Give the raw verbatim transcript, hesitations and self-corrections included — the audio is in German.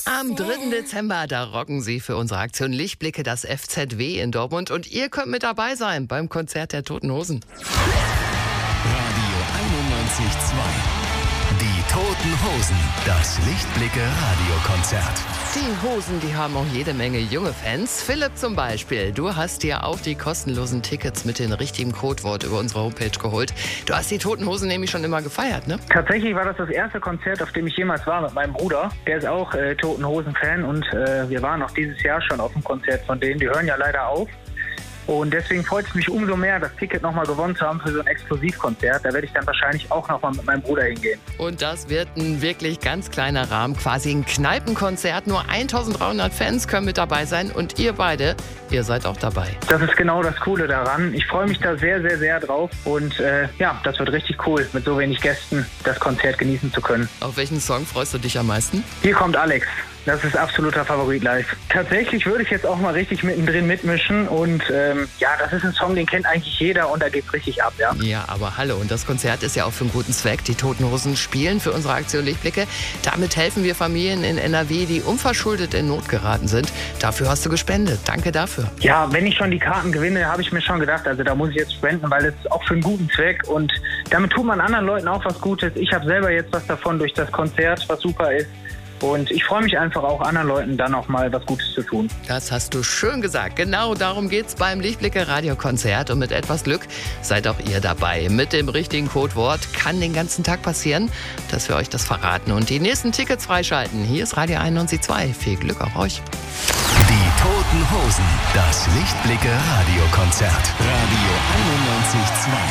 Am dritten Dezember, da rocken sie für unsere Aktion Lichtblicke das F Z W in Dortmund und ihr könnt mit dabei sein beim Konzert der Toten Hosen. Radio einundneunzig Komma zwei. Die Toten Hosen, das Lichtblicke-Radiokonzert. Die Hosen, die haben auch jede Menge junge Fans. Philipp zum Beispiel, du hast dir auch die kostenlosen Tickets mit dem richtigen Codewort über unsere Homepage geholt. Du hast die Toten Hosen nämlich schon immer gefeiert, ne? Tatsächlich war das das erste Konzert, auf dem ich jemals war mit meinem Bruder. Der ist auch äh, Toten Hosen-Fan und äh, wir waren auch dieses Jahr schon auf dem Konzert von denen. Die hören ja leider auf. Und deswegen freut es mich umso mehr, das Ticket nochmal gewonnen zu haben für so ein Exklusivkonzert. Da werde ich dann wahrscheinlich auch nochmal mit meinem Bruder hingehen. Und das wird ein wirklich ganz kleiner Rahmen, quasi ein Kneipenkonzert. Nur eintausenddreihundert Fans können mit dabei sein und ihr beide, ihr seid auch dabei. Das ist genau das Coole daran. Ich freue mich da sehr, sehr, sehr drauf. Und äh, ja, das wird richtig cool, mit so wenig Gästen das Konzert genießen zu können. Auf welchen Song freust du dich am meisten? Hier kommt Alex. Das ist absoluter Favorit live. Tatsächlich würde ich jetzt auch mal richtig mittendrin mitmischen und ähm, ja, das ist ein Song, den kennt eigentlich jeder und da geht's richtig ab, ja. Ja, aber hallo, und das Konzert ist ja auch für einen guten Zweck. Die Toten Hosen spielen für unsere Aktion Lichtblicke. Damit helfen wir Familien in N R W, die unverschuldet in Not geraten sind. Dafür hast du gespendet. Danke dafür. Ja, wenn ich schon die Karten gewinne, habe ich mir schon gedacht, also da muss ich jetzt spenden, weil das ist auch für einen guten Zweck und damit tut man anderen Leuten auch was Gutes. Ich habe selber jetzt was davon durch das Konzert, was super ist. Und ich freue mich einfach auch, anderen Leuten dann auch mal was Gutes zu tun. Das hast du schön gesagt. Genau darum geht's beim Lichtblicke-Radiokonzert. Und mit etwas Glück seid auch ihr dabei. Mit dem richtigen Codewort kann den ganzen Tag passieren, dass wir euch das verraten und die nächsten Tickets freischalten. Hier ist Radio einundneunzig Komma zwei. Viel Glück auch euch. Die Toten Hosen, das Lichtblicke-Radiokonzert. Radio einundneunzig Komma zwei.